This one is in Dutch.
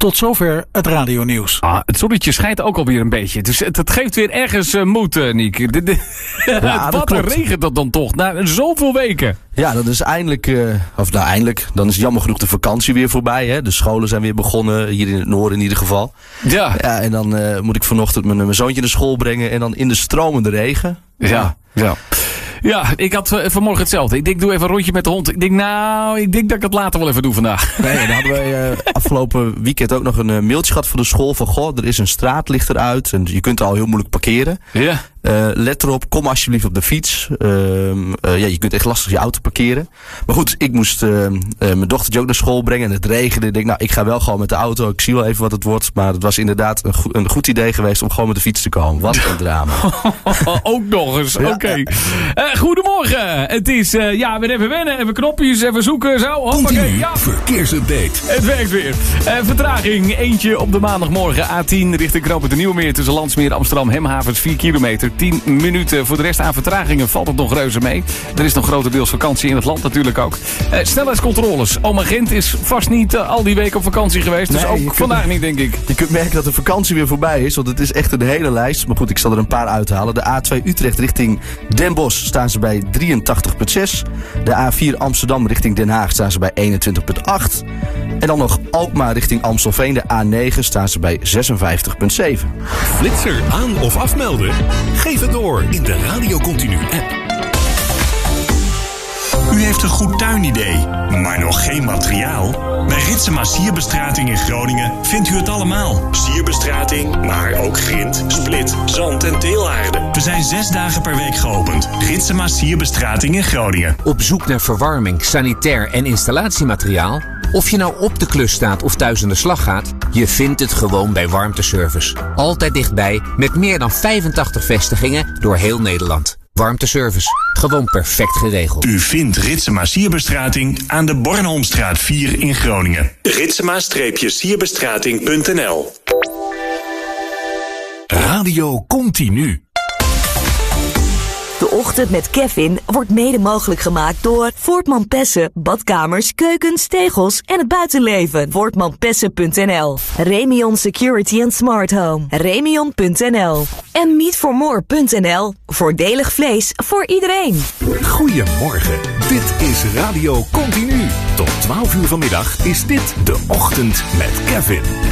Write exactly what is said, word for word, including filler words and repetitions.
Tot zover het radionieuws. Ah, het zonnetje schijnt ook alweer een beetje. Dus het, het geeft weer ergens uh, moed, uh, Niek. De, de, Ja, wat regent dat dan toch? Na zoveel weken. Ja, dat is eindelijk, uh, of nou eindelijk, dan is jammer genoeg de vakantie weer voorbij. Hè? De scholen zijn weer begonnen, hier in het noorden in ieder geval. Ja. Ja, en dan uh, moet ik vanochtend mijn, mijn zoontje naar school brengen en dan in de stromende regen. Ja, ja. Ja, ik had uh, vanmorgen hetzelfde. Ik denk, doe even een rondje met de hond. Ik denk, nou, ik denk dat ik het later wel even doe vandaag. Nee, en dan hadden wij uh, afgelopen weekend ook nog een uh, mailtje gehad van de school van, goh, er is een straatlichter uit en je kunt er al heel moeilijk parkeren. Ja. Uh, let erop, kom alsjeblieft op de fiets. Uh, uh, ja, je kunt echt lastig je auto parkeren. Maar goed, ik moest uh, uh, mijn dochtertje ook naar school brengen en het regende. Ik denk, nou, ik ga wel gewoon met de auto. Ik zie wel even wat het wordt. Maar het was inderdaad een, go- een goed idee geweest om gewoon met de fiets te komen. Wat een drama. Ook nog eens, oké. Okay. Uh, goedemorgen. Het is, uh, ja, weer even wennen, even knopjes, even zoeken, zo. Continu ja. verkeersupdate. Het werkt weer. Uh, vertraging, eentje op de maandagmorgen. A tien richting Knooppunt de Nieuwe Meer tussen Landsmeer, Amsterdam, Hemhavens, vier kilometer. tien minuten. Voor de rest aan vertragingen valt het nog reuze mee. Er is nog grotendeels vakantie in het land natuurlijk ook. Uh, snelheidscontroles. Oma Gent is vast niet uh, al die weken op vakantie geweest. Dus Nee, ook kunt, vandaag niet, denk ik. Je kunt merken dat de vakantie weer voorbij is. Want het is echt een hele lijst. Maar goed, ik zal er een paar uithalen. De A twee Utrecht richting Den Bosch staan ze bij drieëntachtig komma zes. De A vier Amsterdam richting Den Haag staan ze bij eenentwintig komma acht. En dan nog Alkmaar richting Amstelveen. De A negen staan ze bij zesenvijftig komma zeven. Flitser aan of afmelden? Geef het door in de Radio Continu app. U heeft een goed tuinidee, maar nog geen materiaal? Bij Ritsema Sierbestrating in Groningen vindt u het allemaal. Sierbestrating, maar ook grind, split, zand en teelaarde. We zijn zes dagen per week geopend. Ritsema Sierbestrating in Groningen. Op zoek naar verwarming, sanitair en installatiemateriaal? Of je nou op de klus staat of thuis aan de slag gaat, je vindt het gewoon bij Warmteservice. Altijd dichtbij, met meer dan vijfentachtig vestigingen door heel Nederland. Warmteservice. Gewoon perfect geregeld. U vindt Ritsema Sierbestrating aan de Bornholmstraat vier in Groningen. Ritsema-sierbestrating punt n l Radio Continu. De Ochtend met Kevin wordt mede mogelijk gemaakt door Voortman Pessen, badkamers, keukens, tegels en het buitenleven. Voortman Pessen punt n l. Remion Security and Smart Home. Remion punt n l. En meat for more punt n l. Voordelig vlees voor iedereen. Goedemorgen, dit is Radio Continu. Tot twaalf uur vanmiddag is dit De Ochtend met Kevin.